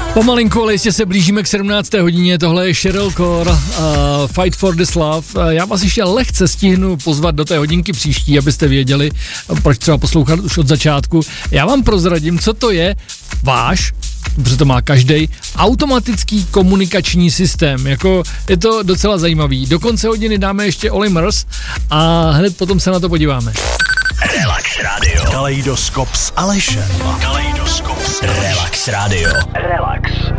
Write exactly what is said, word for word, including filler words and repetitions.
Pomalinku, ale jistě se blížíme k sedmnácté hodině, tohle je Sheryl Core, uh, Fight for this Love. Uh, já vás ještě lehce stihnu pozvat do té hodinky příští, abyste věděli, proč třeba poslouchat už od začátku. Já vám prozradím, co to je váš, protože to má každej, automatický komunikační systém. Jako je to docela zajímavý. Do konce hodiny dáme ještě Olimers a hned potom se na to podíváme. Relax Radio. Kaleidoskop s Alešem. Kaleidoskop s Relax Radio. Relax.